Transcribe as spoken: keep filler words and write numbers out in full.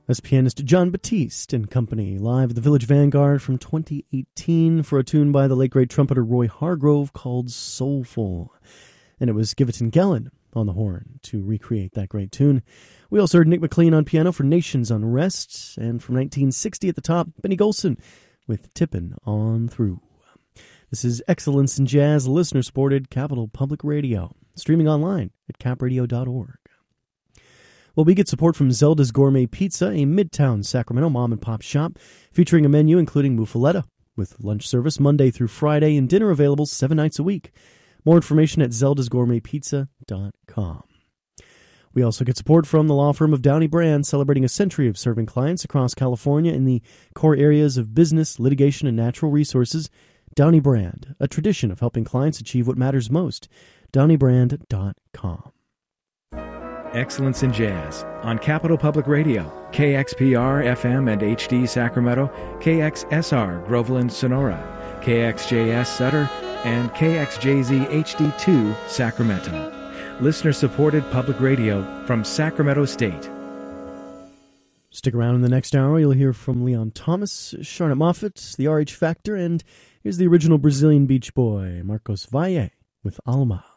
That's pianist John Batiste and Company, live at the Village Vanguard from twenty eighteen for a tune by the late great trumpeter Roy Hargrove called Soulful. And it was Giverton Gellin on the horn to recreate that great tune. We also heard Nick McLean on piano for Nation's Unrest, and from nineteen sixty at the top, Benny Golson with Tippin' On Through. This is Excellence in Jazz, listener-supported Capital Public Radio, streaming online at cap radio dot org. Well, we get support from Zelda's Gourmet Pizza, a Midtown Sacramento mom-and-pop shop featuring a menu including muffaletta, with lunch service Monday through Friday and dinner available seven nights a week. More information at zeldas gourmet pizza dot com. We also get support from the law firm of Downey Brand, celebrating a century of serving clients across California in the core areas of business, litigation, and natural resources. Downey Brand, a tradition of helping clients achieve what matters most. downey brand dot com. Excellence in Jazz on Capital Public Radio, K X P R F M and H D Sacramento, K X S R Groveland Sonora, K X J S Sutter, and K X J Z H D two Sacramento. Listener-supported public radio from Sacramento State. Stick around in the next hour. You'll hear from Leon Thomas, Charlotte Moffett, the R H Factor, and here's the original Brazilian Beach Boy, Marcos Valle, with Alma.